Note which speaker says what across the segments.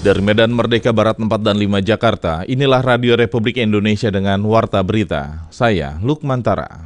Speaker 1: Dari Medan Merdeka Barat 4 dan 5 Jakarta, inilah Radio Republik Indonesia dengan Warta Berita. Saya Lukman Tara.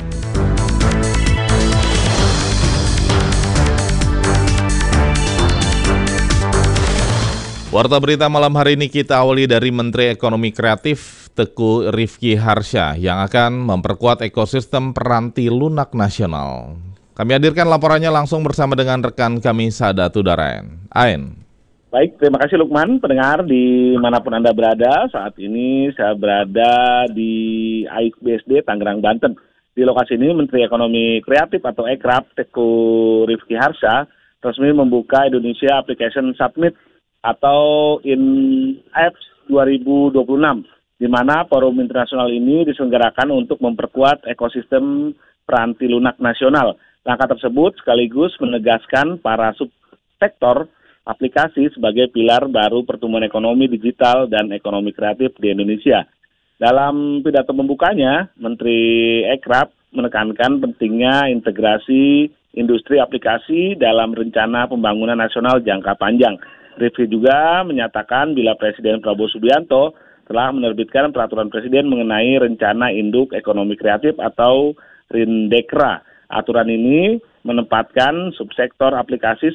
Speaker 1: Warta Berita malam hari ini kita awali dari Menteri Ekonomi Kreatif Teuku Rifki Harsha yang akan memperkuat ekosistem peranti lunak nasional. Kami hadirkan laporannya langsung bersama dengan rekan kami Sada Tudaraen. Aen.
Speaker 2: Baik, terima kasih Lukman, pendengar dimanapun Anda berada. Saat ini saya berada di AIKBSD Tangerang, Banten. Di lokasi ini Menteri Ekonomi Kreatif atau Ekraf Teuku Rifki Harsha resmi membuka Indonesia Application Summit atau INAPS 2026, di mana forum internasional ini diselenggarakan untuk memperkuat ekosistem peranti lunak nasional. Langkah tersebut sekaligus menegaskan para subsektor aplikasi sebagai pilar baru pertumbuhan ekonomi digital dan ekonomi kreatif di Indonesia. Dalam pidato pembukanya, Menteri Ekraf menekankan pentingnya integrasi industri aplikasi dalam rencana pembangunan nasional jangka panjang. Rifki juga menyatakan bila Presiden Prabowo Subianto telah menerbitkan peraturan Presiden mengenai rencana induk ekonomi kreatif atau Rindekra. Aturan ini menempatkan subsektor aplikasi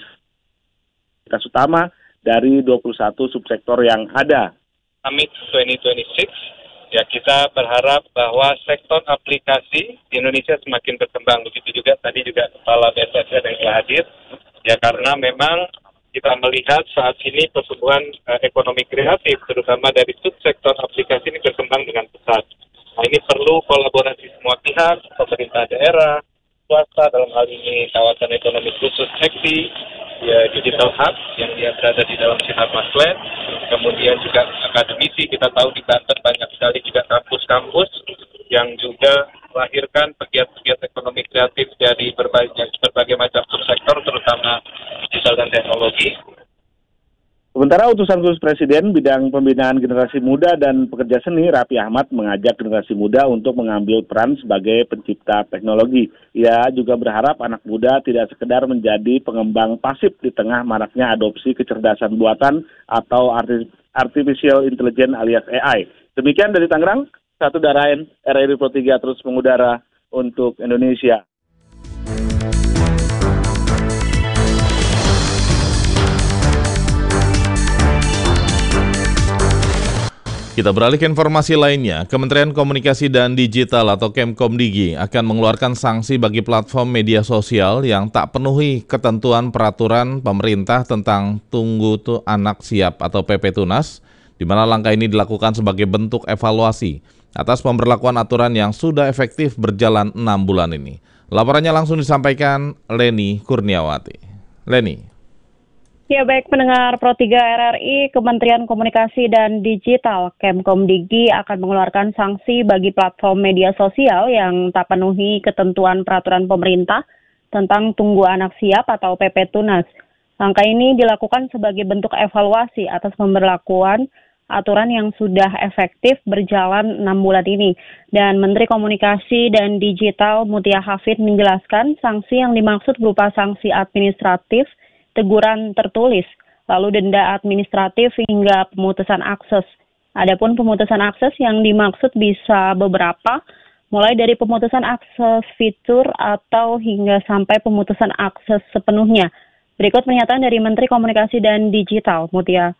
Speaker 2: utama dari 21 subsektor yang ada.
Speaker 3: Summit 2026, ya kita berharap bahwa sektor aplikasi di Indonesia semakin berkembang. Begitu juga tadi juga Kepala BNPB yang telah hadir, ya karena memang kita melihat saat ini pertumbuhan ekonomi kreatif, terutama dari subsektor aplikasi ini berkembang dengan pesat. Nah ini perlu kolaborasi semua pihak, pemerintah daerah, swasta, dalam hal ini kawasan ekonomi khusus EKTI, ya Digital Hub yang dia berada di dalam Sinar Maslen, kemudian juga akademisi. Kita tahu di Banten banyak sekali juga kampus-kampus yang juga melahirkan pegiat-pegiat ekonomi kreatif dari berbagai macam subsektor, terutama digital dan teknologi.
Speaker 2: Sementara utusan khusus Presiden bidang pembinaan generasi muda dan pekerja seni, Raffi Ahmad, mengajak generasi muda untuk mengambil peran sebagai pencipta teknologi. Ia juga berharap anak muda tidak sekedar menjadi pengembang pasif di tengah maraknya adopsi kecerdasan buatan atau artificial intelligence alias AI. Demikian dari Tangerang, Satu Daraen, RRI Pro 3 terus mengudara untuk Indonesia.
Speaker 1: Kita beralih ke informasi lainnya. Kementerian Komunikasi dan Digital atau Kemkomdigi akan mengeluarkan sanksi bagi platform media sosial yang tak penuhi ketentuan peraturan pemerintah tentang Tunggu Anak Siap atau PP Tunas, di mana langkah ini dilakukan sebagai bentuk evaluasi atas pemberlakuan aturan yang sudah efektif berjalan 6 bulan ini. Laporannya langsung disampaikan Leni Kurniawati. Leni.
Speaker 4: Ya baik pendengar Pro 3 RRI, Kementerian Komunikasi dan Digital Kemkomdigi akan mengeluarkan sanksi bagi platform media sosial yang tak penuhi ketentuan peraturan pemerintah tentang Tunggu Anak Siap atau PP Tunas. Langkah ini dilakukan sebagai bentuk evaluasi atas pemberlakuan aturan yang sudah efektif berjalan 6 bulan ini. Dan Menteri Komunikasi dan Digital Mutia Hafid menjelaskan sanksi yang dimaksud berupa sanksi administratif, teguran tertulis, lalu denda administratif hingga pemutusan akses. Adapun pemutusan akses yang dimaksud bisa beberapa, mulai dari pemutusan akses fitur atau hingga sampai pemutusan akses sepenuhnya. Berikut pernyataan dari Menteri Komunikasi dan Digital Mutia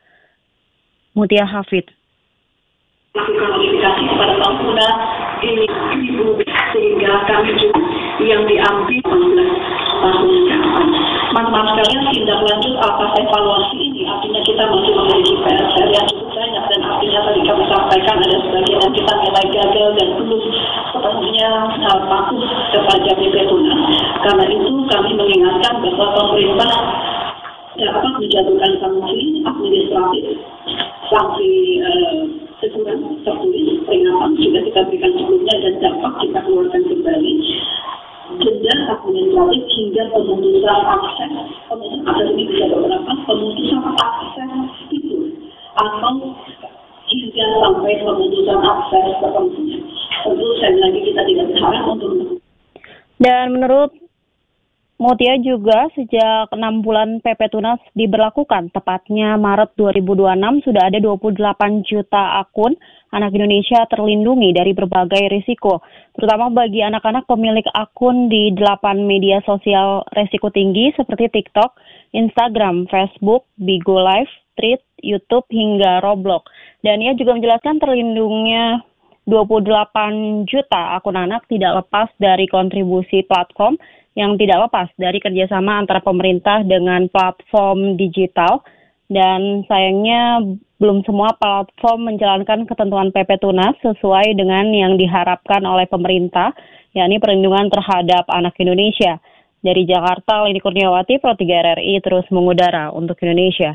Speaker 4: Hafid.
Speaker 5: Melakukan modifikasi kepada pengguna ini sehingga kami juga yang diambil 16 tahun ke depan. Teman-teman sekalian, tindak lanjut atas evaluasi ini artinya kita masih memiliki PR yang cukup banyak, dan artinya tadi kami sampaikan ada sebagian kita nilai gagal dan belum sepenuhnya patuh kepada PP Tunas. Karena itu kami mengingatkan bahwa pemerintah dapat menjatuhkan sanksi administratif, sanksi teguran tertulis, peringatan sudah kita berikan sebelumnya dan dapat kita keluarkan kembali, denda administratif hingga pemutusan akses. Pemutusan akses ini bisa beberapa, pemutusan akses itu atau hingga sampai pemutusan akses sepenuhnya. Tentu sekali lagi kita tidak berharap untuk.
Speaker 4: Dan menurut Mutia juga sejak 6 bulan PP Tunas diberlakukan, tepatnya Maret 2026 sudah ada 28 juta akun anak Indonesia terlindungi dari berbagai risiko, terutama bagi anak-anak pemilik akun di 8 media sosial risiko tinggi seperti TikTok, Instagram, Facebook, Bigo Live, Threads, YouTube, hingga Roblox. Dan ia juga menjelaskan terlindungnya 28 juta akun anak tidak lepas dari kontribusi platform yang tidak lepas dari kerjasama antara pemerintah dengan platform digital, dan sayangnya belum semua platform menjalankan ketentuan PP Tunas sesuai dengan yang diharapkan oleh pemerintah, yakni perlindungan terhadap anak Indonesia. Dari Jakarta, Leni Kurniawati, Pro 3 RRI terus mengudara untuk Indonesia.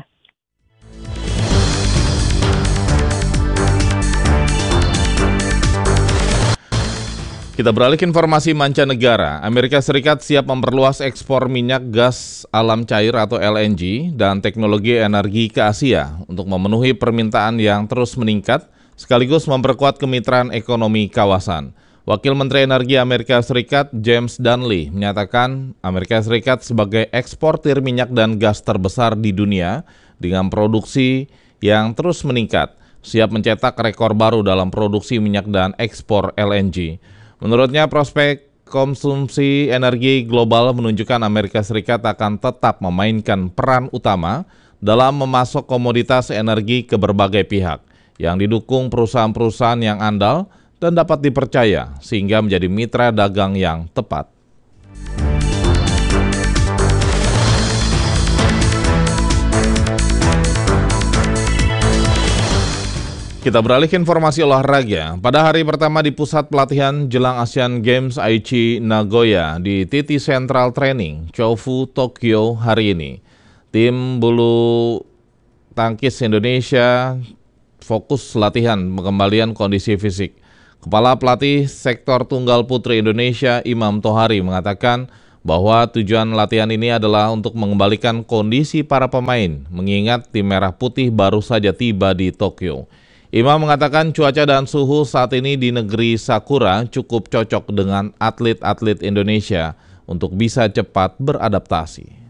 Speaker 1: Kita beralih ke informasi mancanegara. Amerika Serikat siap memperluas ekspor minyak gas alam cair atau LNG dan teknologi energi ke Asia untuk memenuhi permintaan yang terus meningkat, sekaligus memperkuat kemitraan ekonomi kawasan. Wakil Menteri Energi Amerika Serikat James Dunley menyatakan Amerika Serikat sebagai eksportir minyak dan gas terbesar di dunia dengan produksi yang terus meningkat, siap mencetak rekor baru dalam produksi minyak dan ekspor LNG. Menurutnya, prospek konsumsi energi global menunjukkan Amerika Serikat akan tetap memainkan peran utama dalam memasok komoditas energi ke berbagai pihak yang didukung perusahaan-perusahaan yang andal dan dapat dipercaya sehingga menjadi mitra dagang yang tepat. Kita beralih ke informasi olahraga. Pada hari pertama di pusat pelatihan jelang Asian Games Aichi Nagoya di TT Central Training, Chofu, Tokyo hari ini, tim bulu tangkis Indonesia fokus latihan pengembalian kondisi fisik. Kepala Pelatih Sektor Tunggal Putri Indonesia, Imam Tohari, mengatakan bahwa tujuan latihan ini adalah untuk mengembalikan kondisi para pemain, mengingat tim Merah Putih baru saja tiba di Tokyo. Imam mengatakan cuaca dan suhu saat ini di negeri Sakura cukup cocok dengan atlet-atlet Indonesia untuk bisa cepat beradaptasi.